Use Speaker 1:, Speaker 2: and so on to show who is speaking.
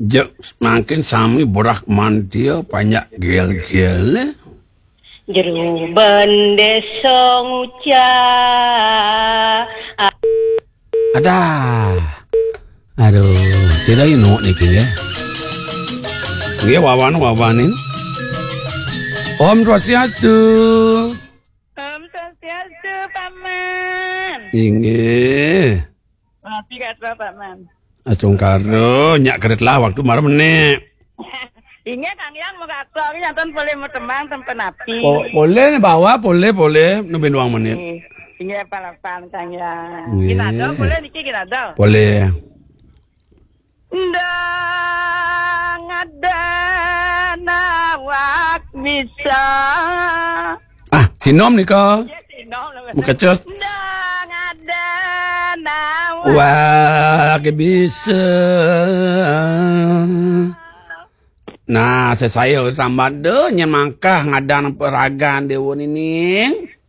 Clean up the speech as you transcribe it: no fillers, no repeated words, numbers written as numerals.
Speaker 1: Makin sami borak mandia banyak gel-gel.
Speaker 2: Jeruban desa nguca.
Speaker 1: Ada. Aduh, tidak ino niki ya. Nggih wawanin. Om Swastiastu.
Speaker 2: Om Swastiastu, Paman.
Speaker 1: Inggih.
Speaker 2: Mati kata Paman.
Speaker 1: Asung karo nyak keret lah waktu marah menek.
Speaker 2: Ingat Kang Yang mau kakak, nonton boleh mau temang tempat api.
Speaker 1: Boleh bawa, boleh. Nubin uang menit.
Speaker 2: Ingat palapan Kang Yang. Kita ada, boleh niki kita ada.
Speaker 1: Boleh.
Speaker 2: Ndang ada nawak bisa.
Speaker 1: Sinom nih kok. Muka cus.
Speaker 2: Ndang ada nawak.
Speaker 1: Wah, bisa. Nah, saya sambat deh nyemangkah ngadang peragan dewa ini.